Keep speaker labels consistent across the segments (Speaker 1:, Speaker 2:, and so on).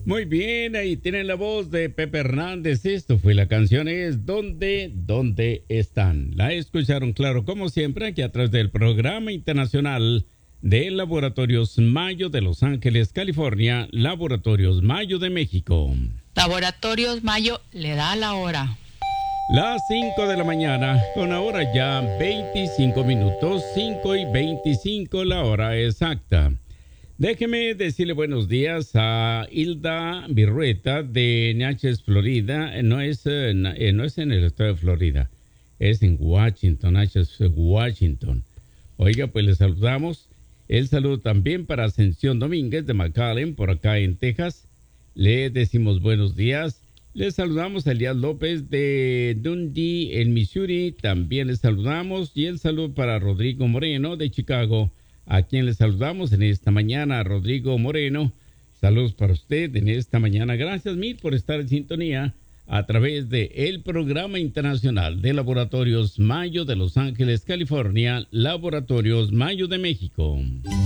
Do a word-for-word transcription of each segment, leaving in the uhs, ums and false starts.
Speaker 1: Muy bien, ahí tienen la voz de Pepe Hernández. Esto fue la canción es ¿Dónde, dónde están? La escucharon, claro, como siempre, aquí a través del Programa Internacional de Laboratorios Mayo de Los Ángeles, California, Laboratorios Mayo de México.
Speaker 2: Laboratorios Mayo le da la hora.
Speaker 1: Las cinco de la mañana, con ahora ya veinticinco minutos, cinco y veinticinco la hora exacta. Déjeme decirle buenos días a Hilda Virrueta de Natchez, Florida. No es, eh, no es en el estado de Florida, es en Washington, Natchez, Washington. Oiga, pues le saludamos. El saludo también para Ascensión Domínguez de McAllen, por acá en Texas. Le decimos buenos días. Le saludamos a Elías López de Dundee, en Missouri. También le saludamos. Y el saludo para Rodrigo Moreno de Chicago, a quien le saludamos en esta mañana. Rodrigo Moreno, saludos para usted en esta mañana. Gracias mil por estar en sintonía a través de el Programa Internacional de Laboratorios Mayo de Los Ángeles, California, Laboratorios Mayo de México.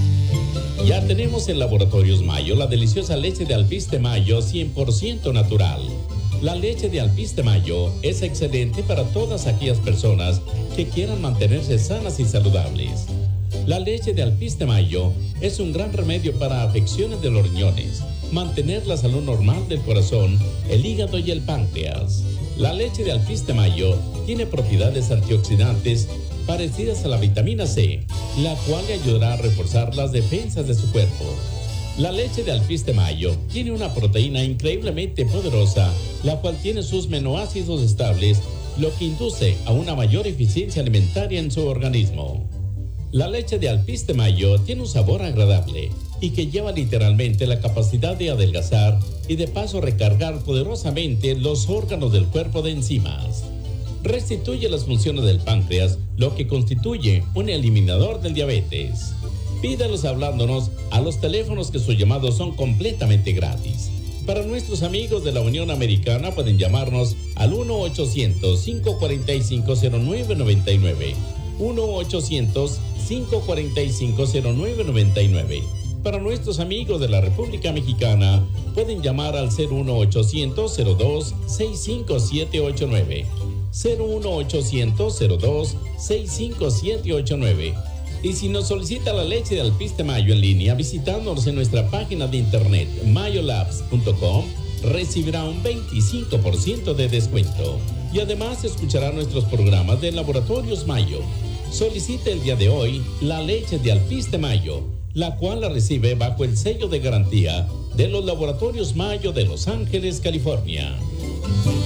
Speaker 3: Ya tenemos en Laboratorios Mayo la deliciosa leche de alpiste Mayo cien por ciento natural. La leche de alpiste Mayo es excelente para todas aquellas personas que quieran mantenerse sanas y saludables. La leche de alpiste Mayo es un gran remedio para afecciones de los riñones, mantener la salud normal del corazón, el hígado y el páncreas. La leche de alpiste Mayo tiene propiedades antioxidantes parecidas a la vitamina C, la cual le ayudará a reforzar las defensas de su cuerpo. La leche de alpiste Mayo tiene una proteína increíblemente poderosa, la cual tiene sus aminoácidos estables, lo que induce a una mayor eficiencia alimentaria en su organismo. La leche de alpiste Mayo tiene un sabor agradable y que lleva literalmente la capacidad de adelgazar y de paso recargar poderosamente los órganos del cuerpo de enzimas. Restituye las funciones del páncreas, lo que constituye un eliminador del diabetes. Pídalos hablándonos a los teléfonos que sus llamados son completamente gratis. Para nuestros amigos de la Unión Americana pueden llamarnos al uno ochocientos, cinco cuatro cinco, cero nueve nueve nueve. uno ochocientos, cinco cuatro cinco, cero nueve nueve nueve. Para nuestros amigos de la República Mexicana pueden llamar al cero uno ochocientos, cero dos, seis cinco siete ocho nueve. cero uno ochocientos, cero dos, seis cinco siete ocho nueve. Y si nos solicita la leche de alpiste Mayo en línea visitándonos en nuestra página de internet mayolabs punto com, recibirá un veinticinco por ciento de descuento. Y además escuchará nuestros programas de Laboratorios Mayo. Solicite el día de hoy la leche de alpiste Mayo, la cual la recibe bajo el sello de garantía de los Laboratorios Mayo de Los Ángeles, California.